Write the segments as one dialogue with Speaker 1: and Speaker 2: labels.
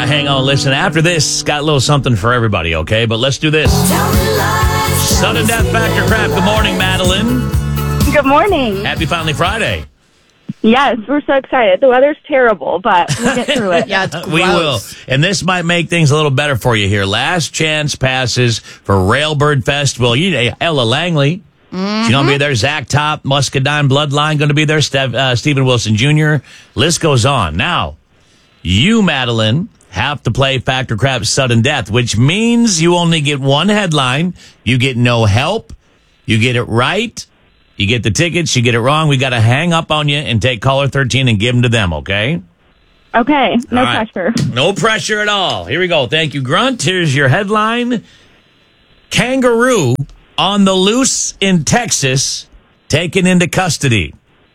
Speaker 1: hang on, listen. After this, got a little something for everybody, okay? But let's do this. Sudden Death Factor Crap. Good morning, Madeline.
Speaker 2: Good morning.
Speaker 1: Happy Finally Friday.
Speaker 2: Yes, we're so excited. The weather's terrible, but we'll get through it.
Speaker 3: Yeah, it's
Speaker 1: We will.
Speaker 3: gross.
Speaker 1: And this might make things a little better for you here. Last chance passes for Railbird Festival. Ella Langley. She's going to be there. Zach Top, Muscadine Bloodline going to be there. Stephen Wilson Jr. List goes on. Now, you, Madeline, have to play Factor Crap Sudden Death, which means you only get one headline. You get no help. You get it right. You get the tickets. You get it wrong. We got to hang up on you and take caller 13 and give them to them, okay?
Speaker 2: Okay, no
Speaker 1: All right.
Speaker 2: pressure.
Speaker 1: No pressure at all. Here we go. Thank you, Grunt. Here's your headline. Kangaroo on the loose in Texas taken into custody.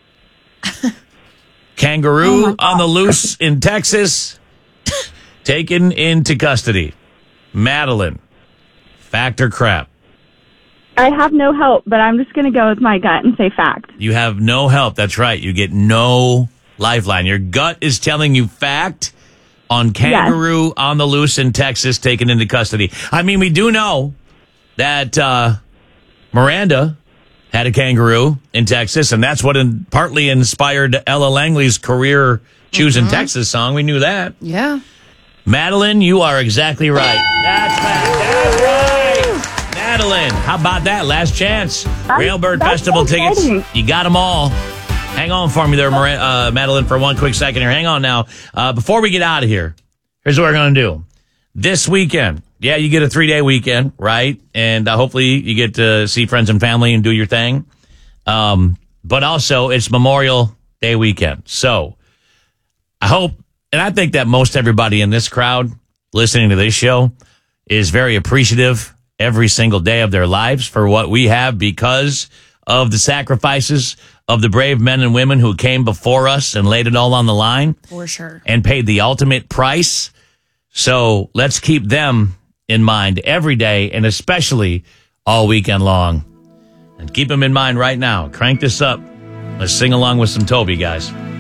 Speaker 1: Kangaroo on the loose in Texas taken into custody. Madeline, Factor Crap.
Speaker 2: I have no help, but I'm just going to go with my gut and say fact.
Speaker 1: You have no help. That's right. You get no lifeline. Your gut is telling you fact on Kangaroo on the loose in Texas taken into custody. I mean, we do know that Miranda had a kangaroo in Texas, and that's what partly inspired Ella Langley's career choosing Texas song. We knew that.
Speaker 3: Yeah.
Speaker 1: Madeline, you are exactly right. That's fact. That's right. Madeline, how about that? Last chance. Railbird
Speaker 2: that's
Speaker 1: Festival
Speaker 2: so
Speaker 1: tickets.
Speaker 2: exciting.
Speaker 1: You got them all. Hang on for me there, Madeline, for one quick second here. Hang on now. Before we get out of here, here's what we're going to do. This weekend, yeah, you get a 3-day weekend, right? And hopefully you get to see friends and family and do your thing. But also, it's Memorial Day weekend. So I hope, and I think that most everybody in this crowd listening to this show is very appreciative every single day of their lives for what we have because of the sacrifices of the brave men and women who came before us and laid it all on the line.
Speaker 3: For sure.
Speaker 1: And paid the ultimate price. So let's keep them in mind every day and especially all weekend long. And keep them in mind right now. Crank this up. Let's sing along with some Toby, guys.